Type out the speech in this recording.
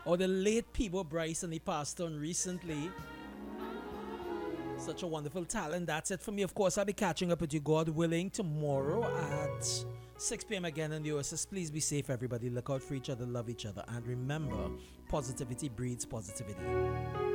Or the late Peebo Bryson, he passed on recently. Such a wonderful talent. That's it for me. Of course, I'll be catching up with you, God willing, tomorrow at 6 p.m. again in the OSS. Please be safe, everybody. Look out for each other, love each other, and remember, positivity breeds positivity.